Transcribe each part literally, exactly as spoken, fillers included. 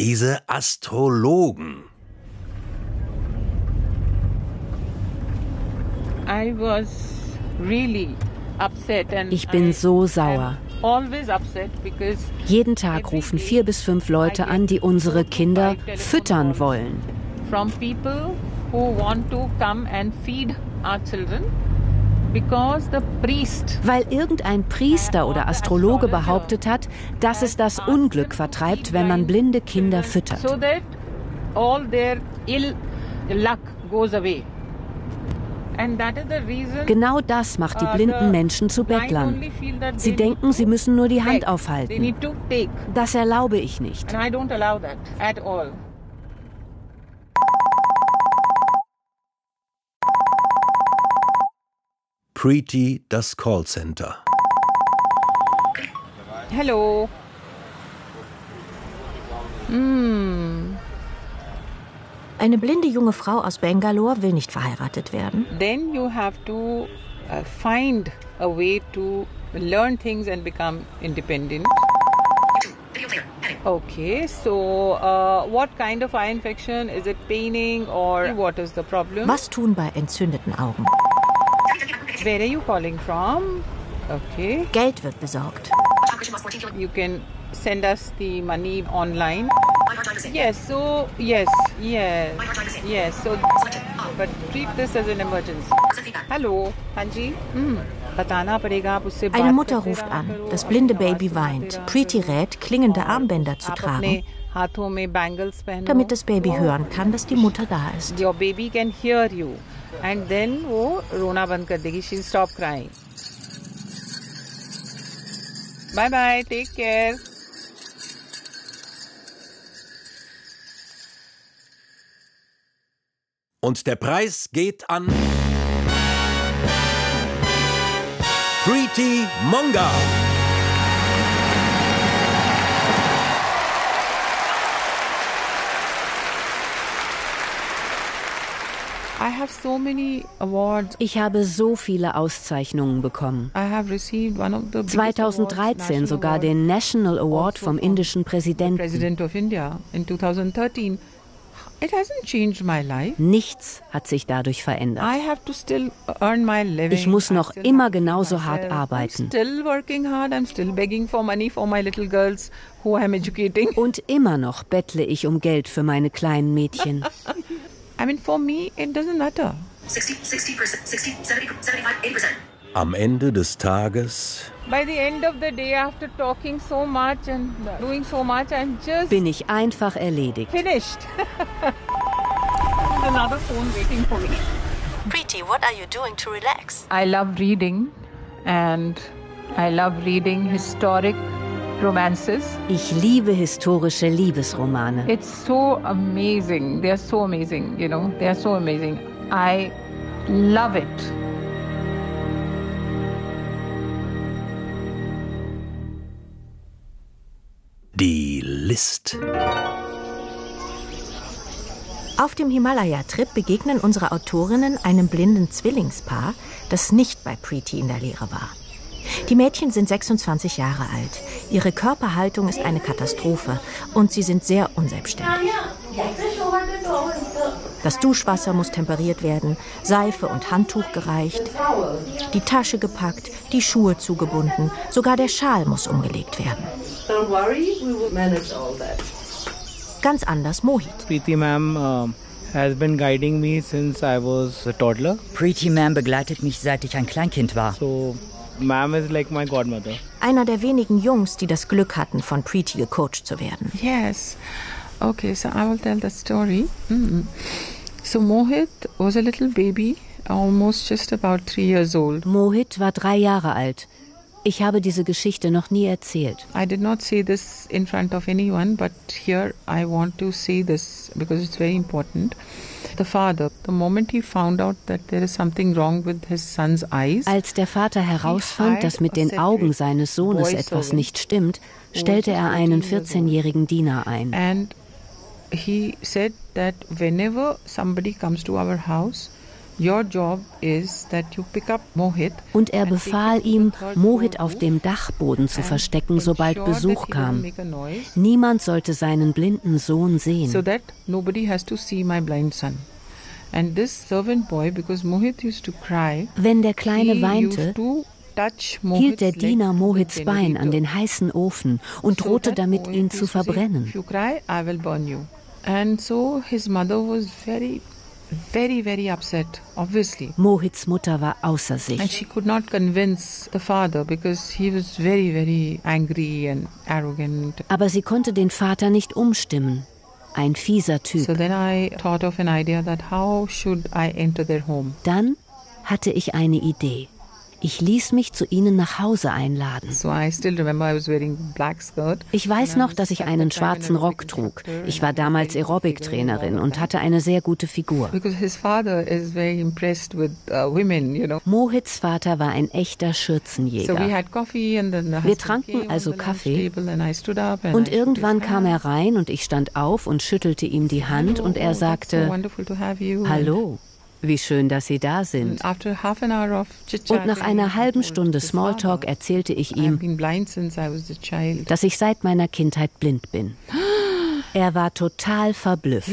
Diese Astrologen. I was really upset and Ich bin so sauer. always upset because Jeden Tag rufen vier bis fünf Leute an, die unsere Kinder füttern wollen. from people who want to come and feed our children because the priest Weil irgendein Priester oder Astrologe behauptet hat, dass es das Unglück vertreibt, wenn man blinde Kinder füttert. so that all their ill luck goes away. And that is the reason Genau das macht die blinden Menschen zu Bettlern. Sie denken, sie müssen nur die Hand they aufhalten. need to take, Das erlaube ich nicht. and I don't allow that at all. Preeti, das Callcenter. Hello. Mm. Eine blinde junge Frau aus Bangalore will nicht verheiratet werden. Then you have to uh, find a way to learn things and become independent. Okay, so uh, what kind of eye infection? Is it paining or what is the problem? Was tun bei entzündeten Augen? Where are you calling from? Okay, Geld wird besorgt. you can send us the money online. Yes, so yes, yes, yes. So, but treat this as an emergency. Hallo, Hanji. Hm. बताना पड़ेगा आप उससे बात Eine Mutter करते ruft रहा an. करो, Das blinde आवाज़ Baby सुनते weint. रहा Preeti करो। rät, klingende Armbänder zu आप अपने tragen, हाथों में bangles पहनो, damit das Baby hören kann, dass die Mutter da ist. your baby can hear you, and then वो रोना बंद कर देगी. She'll stop crying. Bye bye. Take care. Und der Preis geht an Preeti Monga. I have so many awards. Ich habe so viele Auszeichnungen bekommen. I have received one of the biggest zweitausenddreizehn awards, sogar national den National award, Award also vom from indischen Präsidenten. President of India in twenty thirteen. It hasn't changed my life. Nichts hat sich dadurch verändert. I have to still earn my living. Ich muss I noch still immer have to feed genauso hart myself. arbeiten. I'm still working hard. I'm still begging for money for my little girls who I'm educating. Und immer noch bettle ich um Geld für meine kleinen Mädchen. I mean, for me, it doesn't matter. sixty, sixty percent, sixty, seventy, seventy-five, eighty percent. Am Ende des Tages By the end of the day, after talking so much and doing so much, I'm just Bin ich einfach erledigt. finished. There's another phone waiting for me. Preeti, what are you doing to relax? I love reading, and I love reading historic romances. Ich liebe historische Liebesromane. It's so amazing. They're so amazing, you know. They're so amazing. I love it. die List. Auf dem Himalaya-Trip begegnen unsere Autorinnen einem blinden Zwillingspaar, das nicht bei Preeti in der Lehre war. Die Mädchen sind sechsundzwanzig Jahre alt. Ihre Körperhaltung ist eine Katastrophe und sie sind sehr unselbstständig. Das Duschwasser muss temperiert werden, Seife und Handtuch gereicht, die Tasche gepackt, die Schuhe zugebunden, sogar der Schal muss umgelegt werden. Don't worry, we will manage all that. Ganz anders Mohit. Preeti ma'am uh, has been guiding me since I was a toddler. Preeti ma'am begleitet mich, seit ich ein Kleinkind war. So, ma'am is like my godmother. Einer der wenigen Jungs, die das Glück hatten, von Preeti gecoacht zu werden. Yes. Okay, so I will tell the story. Mm-hmm. So Mohit was a little baby, almost just about three years old. Mohit war drei Jahre alt. Ich habe diese Geschichte noch nie erzählt. I did not say this in front of anyone, but here I want to say this because it's very important. The father, the moment he found out that there is something wrong with his son's eyes, Als der Vater herausfand, dass mit den Augen seines Sohnes etwas nicht stimmt, stellte er einen vierzehnjährigen Diener ein. and he said that whenever somebody comes to our house, Your job is that you pick up Mohit. Und er befahl ihm, Mohit auf dem Dachboden zu verstecken, sobald Besuch kam. Niemand sollte seinen blinden Sohn sehen. So that nobody has to see my blind son. And this servant boy, because Mohit used to cry, wenn der Kleine weinte, hielt der Diener Mohits Bein an den heißen Ofen und drohte damit, ihn zu verbrennen. If you cry, I will burn you. And so his mother was very Very, very upset, obviously. Mohits Mutter war außer sich. And she could not convince the father because he was very, very angry and arrogant. Aber sie konnte den Vater nicht umstimmen. Ein fieser Typ. So then I thought of an idea that how should I enter their home? Dann hatte ich eine Idee. Ich ließ mich zu ihnen nach Hause einladen. So I still remember I was wearing black skirt. Ich weiß noch, dass ich einen schwarzen Rock trug. Ich war damals Aerobic-Trainerin und hatte eine sehr gute Figur. Because his father is very impressed with uh, women, you know. Mohits Vater war ein echter Schürzenjäger. So we had coffee and then Wir tranken also Kaffee und irgendwann kam er rein und ich stand auf und schüttelte ihm die Hand und er sagte, Hallo. Wie schön, dass Sie da sind. Und nach einer halben Stunde Smalltalk erzählte ich ihm, dass ich seit meiner Kindheit blind bin. Er war total verblüfft.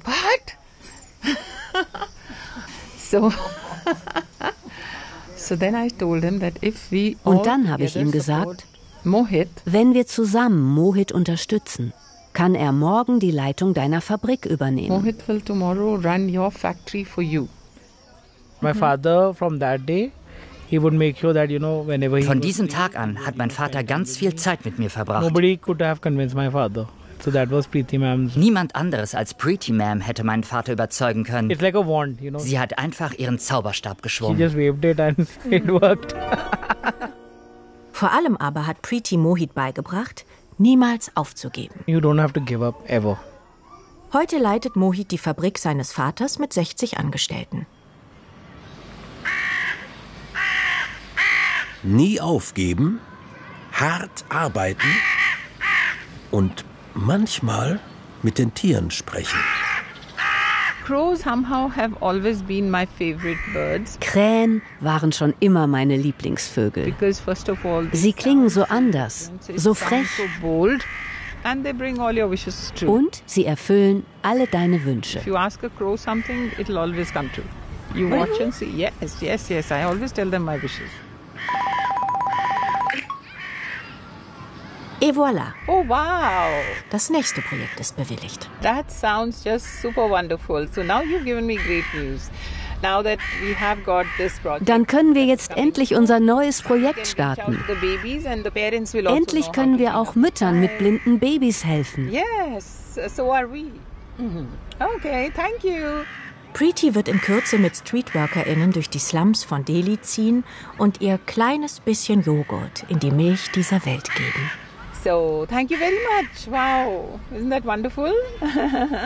Und dann habe ich ihm gesagt, wenn wir zusammen Mohit unterstützen, kann er morgen die Leitung deiner Fabrik übernehmen. Mohit will tomorrow run your factory for you. My father from that day, he would make sure that, you know, whenever he Von diesem Tag an hat mein Vater ganz viel Zeit mit mir verbracht. Nobody could have convinced my father. So that was Preeti Ma'am's. Niemand anderes als Preeti Ma'am hätte meinen Vater überzeugen können. It's like a wand, you know. Sie hat einfach ihren Zauberstab geschwungen. She just waved it and it worked. Vor allem aber hat Preeti Mohit beigebracht, niemals aufzugeben. You don't have to give up ever. Heute leitet Mohit die Fabrik seines Vaters mit sechzig Angestellten. Nie aufgeben, hart arbeiten und manchmal mit den Tieren sprechen. Crows somehow have always been my favorite birds. Krähen waren schon immer meine Lieblingsvögel. Because first of all, sie klingen so anders, so frech. So bold, and they bring all your wishes true. Und sie erfüllen alle deine Wünsche. If you ask a crow something, it'll always come true. You watch and see. Yes, yes, yes. I always tell them my wishes. Et voilà. Oh, wow. Das nächste Projekt ist bewilligt. That sounds just super wonderful. So now you've given me great news. Now that we have got this project. Dann können wir jetzt endlich unser neues Projekt starten. Endlich können wir auch Müttern mit blinden Babys helfen. Yes, so are we. Okay, thank you. Preeti wird in Kürze mit StreetworkerInnen durch die Slums von Delhi ziehen und ihr kleines bisschen Joghurt in die Milch dieser Welt geben. So, thank you very much. Wow, isn't that wonderful?